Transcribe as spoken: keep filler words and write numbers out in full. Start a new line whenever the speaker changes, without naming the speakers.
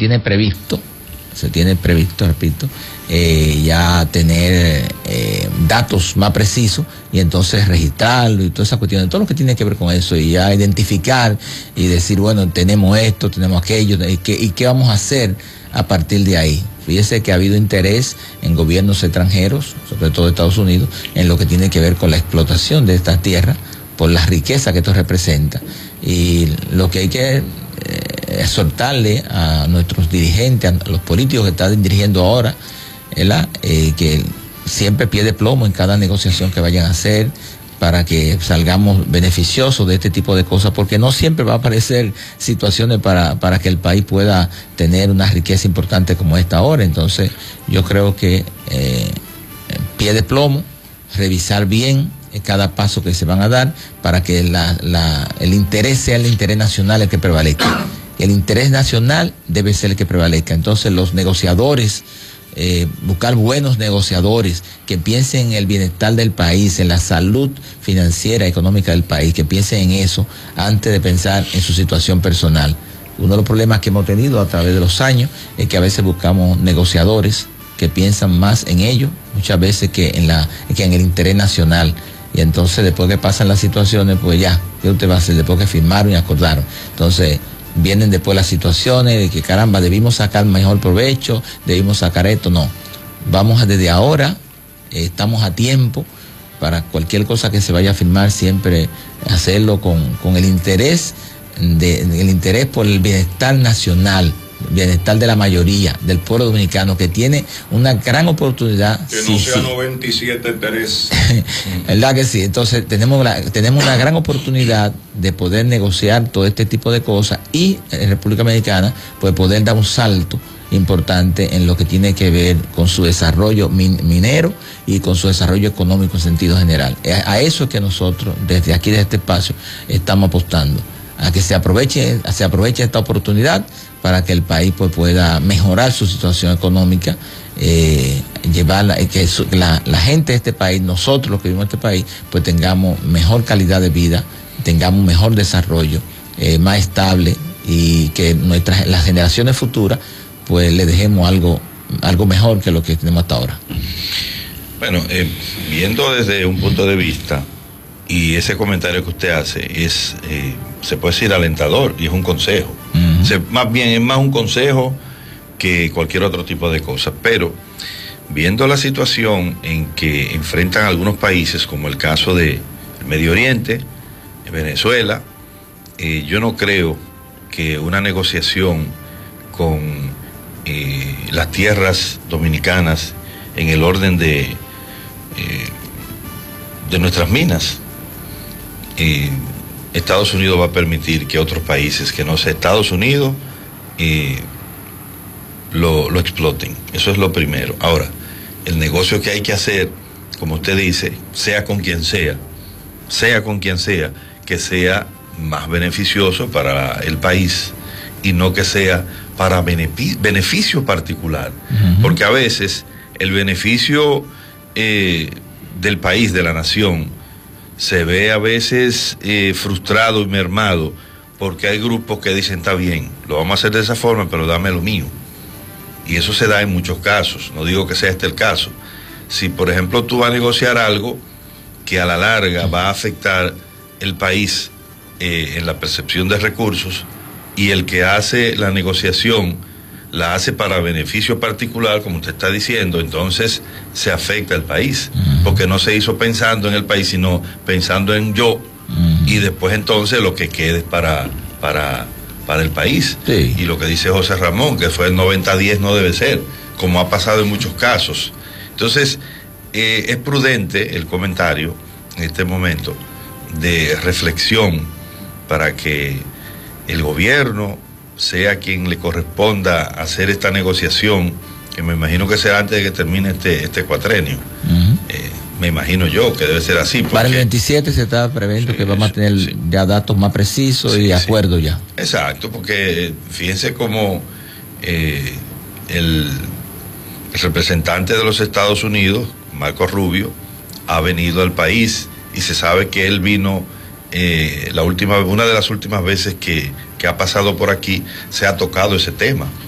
tiene previsto, se tiene previsto, repito, eh, ya tener eh, datos más precisos y entonces registrarlo y todas esas cuestiones, todo lo que tiene que ver con eso, y ya identificar y decir, bueno, tenemos esto, tenemos aquello, y qué, y qué vamos a hacer a partir de ahí. Fíjese que ha habido interés en gobiernos extranjeros, sobre todo de Estados Unidos, en lo que tiene que ver con la explotación de estas tierras, por la riqueza que esto representa. Y lo que hay que eh, exhortarle a nuestros dirigentes, a los políticos que están dirigiendo ahora, ¿verdad? Eh, que siempre pie de plomo en cada negociación que vayan a hacer, para que salgamos beneficiosos de este tipo de cosas, porque no siempre va a aparecer situaciones para, para que el país pueda tener una riqueza importante como esta ahora. Entonces yo creo que eh, pie de plomo, revisar bien cada paso que se van a dar, para que la, la, el interés sea el interés nacional el que prevalezca. El interés nacional debe ser el que prevalezca. Entonces los negociadores, Eh, buscar buenos negociadores que piensen en el bienestar del país, en la salud financiera, económica del país, que piensen en eso antes de pensar en su situación personal. Uno de los problemas que hemos tenido a través de los años es que a veces buscamos negociadores que piensan más en ello, muchas veces que en, la, que en el interés nacional. Y entonces después que pasan las situaciones, pues ya, ¿qué usted va a hacer? Después que firmaron y acordaron. Entonces vienen después las situaciones de que caramba, debimos sacar mejor provecho, debimos sacar esto. No, vamos a, desde ahora, eh, estamos a tiempo para cualquier cosa que se vaya a firmar, siempre hacerlo con, con el interés de, el interés por el bienestar nacional, bienestar de la mayoría del pueblo dominicano, que tiene una gran oportunidad.
Que no
sí,
sea
sí.
noventa y siete tres.
¿Verdad que sí? Entonces tenemos, la, tenemos una gran oportunidad de poder negociar todo este tipo de cosas, y en República Dominicana pues poder dar un salto importante en lo que tiene que ver con su desarrollo min, minero y con su desarrollo económico en sentido general. A, a eso es que nosotros desde aquí, desde este espacio, estamos apostando, a que se aproveche, se aproveche esta oportunidad para que el país pues pueda mejorar su situación económica, eh, llevarla, que su, la, la gente de este país, nosotros los que vivimos en este país, pues tengamos mejor calidad de vida, tengamos mejor desarrollo, eh, más estable, y que nuestras las generaciones futuras pues le dejemos algo, algo mejor que lo que tenemos hasta ahora.
Bueno, eh, viendo desde un punto de vista, y ese comentario que usted hace es, eh, se puede decir alentador, y es un consejo. Uh-huh. Se, más bien es más un consejo que cualquier otro tipo de cosa. Pero viendo la situación en que enfrentan algunos países, como el caso de Medio Oriente, Venezuela, eh, yo no creo que una negociación con eh, las tierras dominicanas en el orden de, eh, de nuestras minas, Eh, Estados Unidos va a permitir que otros países que no sea Estados Unidos eh, lo, lo exploten. Eso es lo primero. Ahora, el negocio que hay que hacer, como usted dice, sea con quien sea, sea con quien sea, que sea más beneficioso para el país y no que sea para beneficio, beneficio particular. Uh-huh. Porque a veces el beneficio eh, del país, de la nación, se ve a veces eh, frustrado y mermado, porque hay grupos que dicen, está bien, lo vamos a hacer de esa forma, pero dame lo mío. Y eso se da en muchos casos, no digo que sea este el caso. Si por ejemplo tú vas a negociar algo que a la larga va a afectar el país eh, en la percepción de recursos, y el que hace la negociación la hace para beneficio particular, como usted está diciendo, entonces se afecta al país, uh-huh. porque no se hizo pensando en el país, sino pensando en yo, uh-huh. y después entonces lo que quede para, para, para el país.
Sí.
Y lo que dice José Ramón, que fue el noventa diez, no debe ser, como ha pasado en muchos casos. Entonces, eh, es prudente el comentario en este momento de reflexión, para que el gobierno sea quien le corresponda hacer esta negociación, que me imagino que será antes de que termine este, este cuatrenio. Uh-huh. eh, me imagino yo que debe ser así. Porque,
para el veintisiete se está previendo sí, que vamos a tener sí. ya datos más precisos sí, y acuerdos sí. ya.
Exacto, porque fíjense cómo eh, el, el representante de los Estados Unidos, Marco Rubio, ha venido al país, y se sabe que él vino eh, la última, una de las últimas veces que, que ha pasado por aquí, se ha tocado ese tema.